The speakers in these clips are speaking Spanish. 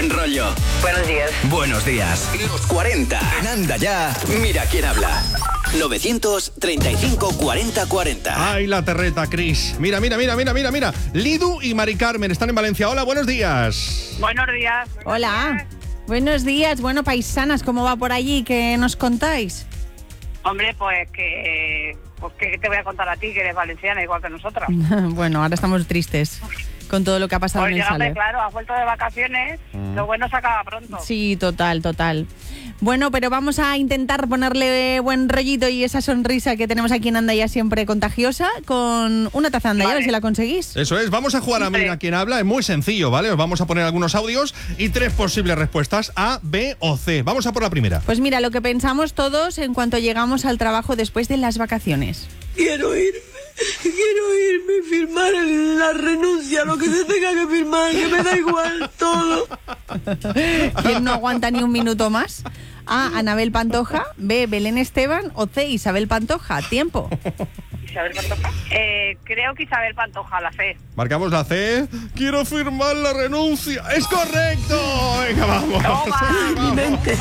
buen rollo. Buenos días. Buenos días. Los 40. En Anda Ya. Mira quién habla. 935 40 40. Ay, la terreta, Cris. Mira. Lidu y Mari Carmen están en Valencia. Hola, buenos días. Buenos días. Hola. Buenos días. Bueno, paisanas, ¿cómo va por allí? ¿Qué nos contáis? Hombre, pues que te voy a contar a ti, que eres valenciana igual que nosotras. Bueno, ahora estamos tristes con todo lo que ha pasado Pues en el Saler. claro, has vuelto de vacaciones, lo bueno se acaba pronto. Sí, total. Bueno, pero vamos a intentar ponerle buen rollito y esa sonrisa que tenemos aquí en Anda Ya siempre contagiosa con una taza de Anda Ya, a ver si la conseguís. Eso es, vamos a jugar a Mira quién habla. Es muy sencillo, ¿vale? Os vamos a poner algunos audios y 3 posibles respuestas, A, B o C. Vamos a por la primera. Pues mira, lo que pensamos todos en cuanto llegamos al trabajo después de las vacaciones. Quiero irme y firmar la renuncia, lo que se tenga que firmar, que me da igual todo. ¿Quién no aguanta ni un minuto más? A, Anabel Pantoja, B, Belén Esteban o C, Isabel Pantoja. Tiempo. ¿Isabel Pantoja? Creo que Isabel Pantoja, la C. Marcamos la C. Quiero firmar la renuncia. ¡Es correcto! Venga, vamos. Mi mente.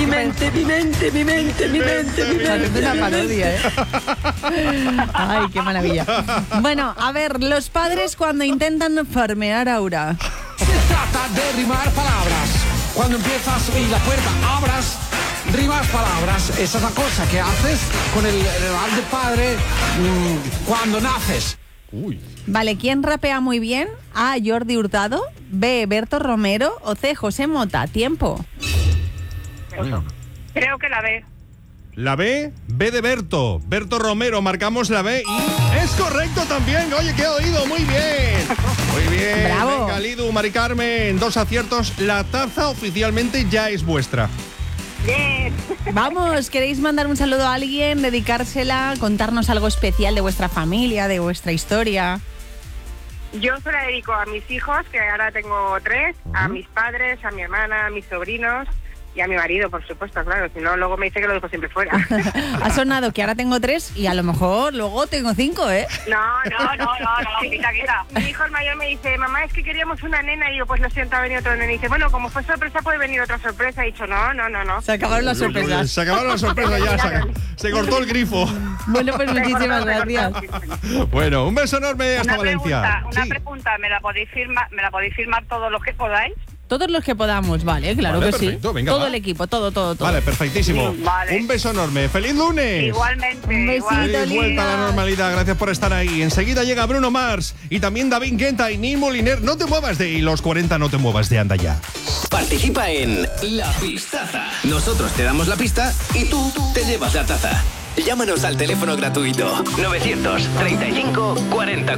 Parece una parodia, ¿eh? Ay, qué maravilla. Bueno, a ver, los padres cuando intentan farmear a Aura. Se trata de rimar palabras. Cuando empiezas y la puerta abras, rimas palabras. Esa es la cosa que haces con el rol de padre cuando naces. Uy. Vale, ¿quién rapea muy bien? A, Jordi Hurtado, B, Berto Romero o C, José Mota. Tiempo. Creo que la B. La B, B de Berto. Berto Romero, marcamos la B y es correcto también. Oye, que he oído, muy bien. Muy bien. Bravo. Venga, Lidu, Mari Carmen, 2 aciertos. La taza oficialmente ya es vuestra. Bien. Vamos, ¿queréis mandar un saludo a alguien, dedicársela, contarnos algo especial de vuestra familia, de vuestra historia? Yo se la dedico a mis hijos, que ahora tengo 3, a mis padres, a mi hermana, a mis sobrinos y a mi marido, por supuesto, claro. Si no, luego me dice que lo dejo siempre fuera. Ha sonado que ahora tengo 3 y a lo mejor luego tengo 5, ¿eh? No, quita. Mi hijo el mayor me dice, mamá, es que queríamos una nena. Y yo, pues lo siento, ha venido otro nena. Y dice, bueno, como fue sorpresa, puede venir otra sorpresa. Y he dicho, no. Se acabaron las sorpresas. Se acabaron las sorpresas ya. Se cortó el grifo. Bueno, pues muchísimas gracias. Bueno, un beso enorme hasta Valencia. Una pregunta, ¿me la podéis firmar todos los que podáis? Todos los que podamos, vale, claro Vale, que perfecto, sí. venga, todo va. el equipo, todo. Vale, perfectísimo. Vale. Un beso enorme. ¡Feliz lunes! Igualmente. Un besito, igual. Y vuelta a la normalidad, gracias por estar ahí. Enseguida llega Bruno Mars y también David Guetta y Neil Moliner. No te muevas de los 40, no te muevas de Anda Ya. Participa en La Pistaza. Nosotros te damos la pista y tú te llevas la taza. Llámanos al teléfono gratuito 935 40